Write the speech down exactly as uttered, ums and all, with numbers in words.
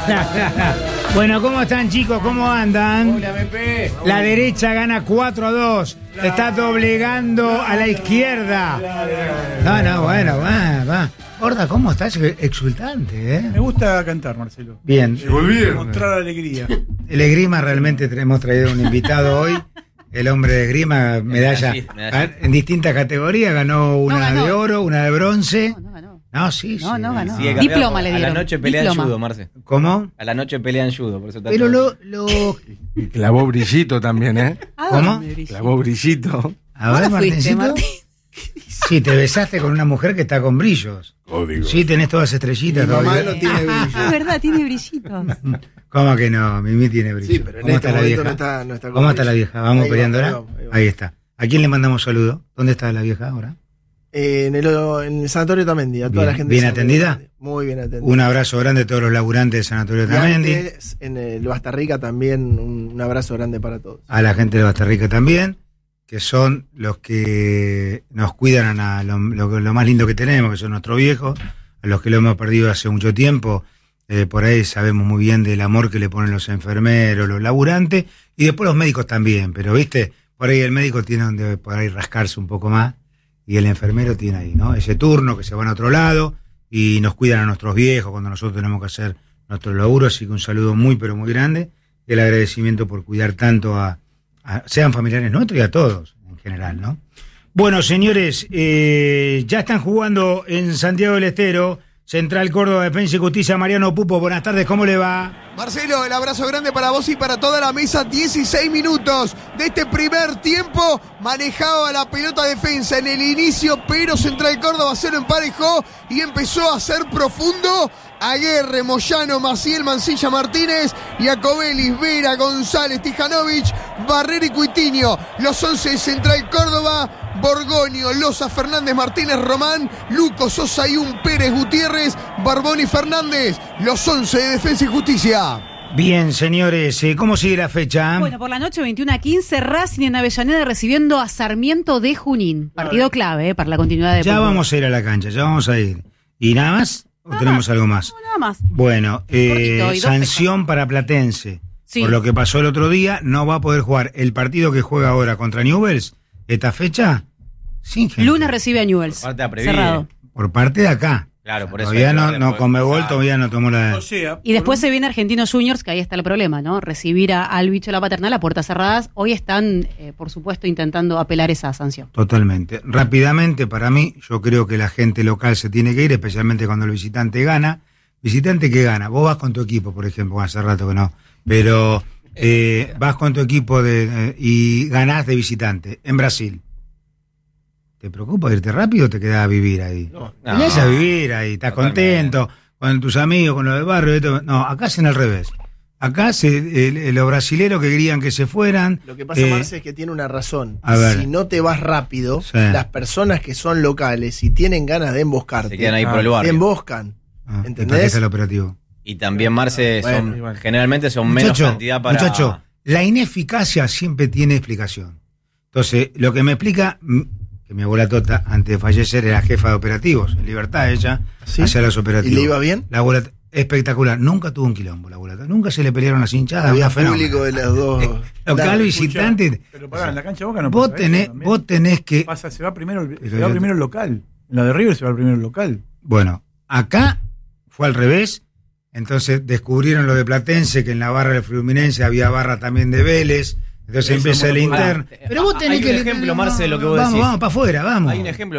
Bueno, ¿cómo están, chicos? ¿Cómo andan? Hola, Pepe. La derecha gana cuatro a dos. Está doblegando a la izquierda. No, no, bueno, va, va. Gorda, ¿cómo estás? Exultante, ¿eh? Me gusta cantar, Marcelo. Bien. Eh, mostrar alegría. El esgrima, realmente hemos traído un invitado hoy. El hombre de esgrima, medalla, Sí, medalla. en distintas categorías. Ganó una No ganó. de oro, una de bronce. No, no ganó. No, sí, No, sí. no ganó. Sigue Diploma campeón. le A dieron. la noche pelea en Diploma. judo, Marce. ¿Cómo? A la noche pelea en judo, por eso está Pero todo- lo, lo... Y clavó brillito también, ¿eh? ¿A ¿Cómo? dónde, Brigitte? Clavó brillito. A ver, ¿Dónde fuiste, Martincito. Martín? Sí, te besaste con una mujer que está con brillos. Código. Sí, tenés todas estrellitas. Mi mamá todavía. no tiene brillo. Ah, verdad, tiene brillitos. ¿Cómo que no? Mimi tiene brillo. Sí, pero en ¿Cómo este está la momento vieja? no está, no está con ¿Cómo está brillo. la vieja? ¿Vamos Ahí va, peleándola? ahí va, ahí va. Ahí está. ¿A quién le mandamos saludo? ¿Dónde está la vieja ahora? Eh, en, el, en el Sanatorio Tamendi, a toda Bien. la gente. ¿Bien del Sanatorio atendida? Tamendi. Muy bien atendida. Un abrazo grande a todos los laburantes de Sanatorio Y Tamendi. antes, en el Basta Rica también un, un abrazo grande para todos. A la gente de Basta Rica también, que son los que nos cuidan a lo, lo- lo más lindo que tenemos, que son nuestros viejos, a los que lo hemos perdido hace mucho tiempo. Eh, por ahí sabemos muy bien del amor que le ponen los enfermeros, los laburantes, y después los médicos también, pero viste, por ahí el médico tiene donde por ahí rascarse un poco más, y el enfermero tiene ahí, ¿no? Ese turno que se van a otro lado, y nos cuidan a nuestros viejos cuando nosotros tenemos que hacer nuestro laburo, así que un saludo muy, pero muy grande, y el agradecimiento por cuidar tanto a, a- sean familiares nuestros y a todos, en general, ¿no? Bueno, señores, eh, ya están jugando en Santiago del Estero, Central Córdoba, Defensa y Justicia, Mariano Pupo. Buenas tardes, ¿cómo le va? Marcelo, el abrazo grande para vos y para toda la mesa. dieciséis minutos de este primer tiempo. Manejaba la pelota Defensa en el inicio, pero Central Córdoba se lo emparejó y empezó a ser profundo. Aguerre, Moyano, Maciel, Mancilla, Martínez, Iacobelis, Vera, González, Tijanovic, Barrera y Cuitiño. Los once de Central Córdoba, Borgoño, Loza, Fernández, Martínez, Román, Luco, Sosa, Ayun, Pérez, Gutiérrez, Barbón y Fernández. Los once de Defensa y Justicia. Bien, señores, eh, ¿cómo sigue la fecha? Bueno, por la noche, veintiuno a quince, Racing en Avellaneda recibiendo a Sarmiento de Junín. Partido clave eh, para la continuidad de Ya fútbol. vamos a ir a la cancha, ya vamos a ir. ¿Y nada más? ¿O Nada tenemos más. algo más? No, nada más. Bueno, eh, Cortito, y dos sanción para Platense. Sí. Por lo que pasó el otro día, no va a poder jugar el partido que juega ahora contra Newell's, esta fecha, sin gente. Lunes recibe a Newell's. Por parte de Aprevi. Cerrado. Por parte de acá. Claro, por eso. Todavía hay que no, darle no por- Conmebol Ah, todavía no tomó la... O sea, Y después por se viene Argentinos Juniors, que ahí está el problema, ¿no? Recibir a- al bicho de la paternal a puertas cerradas. Hoy están, eh, por supuesto, intentando apelar esa sanción. Totalmente. Rápidamente, para mí, yo creo que la gente local se tiene que ir, especialmente cuando el visitante gana. Visitante que gana, vos vas con tu equipo, por ejemplo, bueno, hace rato que no, pero eh, vas con tu equipo de, eh, y ganás de visitante en Brasil. ¿Te preocupa irte rápido o te quedás a vivir ahí? No. Te quedás a vivir ahí, estás Totalmente. contento con tus amigos, con los del barrio. Esto. No, acá hacen al revés. Acá se, el- el- los brasileros que querían que se fueran. Lo que pasa, eh, Marce, es que tiene una razón. a ver. Si no te vas rápido, Sí. las personas que son locales y tienen ganas de emboscarte, Se quedan ahí por el te barrio. emboscan. ah, ¿entendés? ¿para qué está el operativo? Y también, Marce, son, Bueno, igual. generalmente son menos Muchacho, cantidad para. muchacho, la ineficacia siempre tiene explicación. Entonces, lo que me explica, mm, que mi abuela Tota, antes de fallecer, era jefa de operativos, en Libertad ella, ¿Sí? hacía los ¿Y operativos. le iba bien? La abuela, espectacular, nunca tuvo un quilombo la abuela Tota. Nunca se le pelearon las hinchadas, Había había fenómeno. público de las dos. Local, Dale, visitante, Pero pará, en la cancha de Boca no vos pasa tenés, eso también. vos tenés que... Pasa, se va primero, el- Pero se va yo- primero el local. En la de River se va primero el local. Bueno, acá fue al revés, entonces descubrieron lo de Platense, que en la barra del Fluminense había barra también de Vélez, entonces Eso empieza el monopolio. interno. Pará, Pero vos tenés hay que... un ejemplo, Marce, de lo que vos vamos, decís. Vamos, para afuera, vamos. Hay un ejemplo